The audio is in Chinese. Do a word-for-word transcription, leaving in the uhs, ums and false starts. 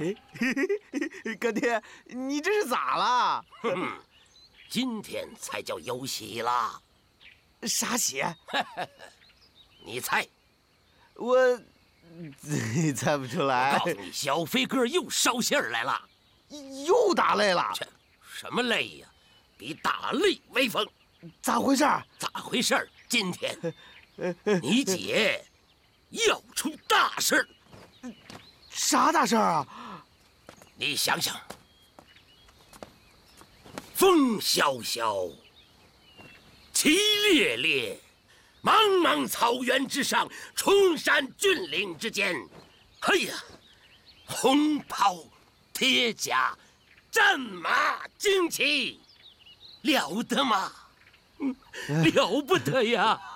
哥爹，你这是咋了？ 哼，今天才叫有喜啦！ 啥喜？ 你猜？ 我猜不出来。 我告诉你，小飞哥又捎信儿来了， 又打擂了。 这什么擂呀？比打擂威风。 咋回事？ 咋回事？今天你姐要出大事儿。 啥大事儿啊？ 你想想，风萧萧，旗猎猎，茫茫草原之上，崇山峻岭之间，哎呀，红袍铁甲，战马旌旗，了得吗？了不得呀！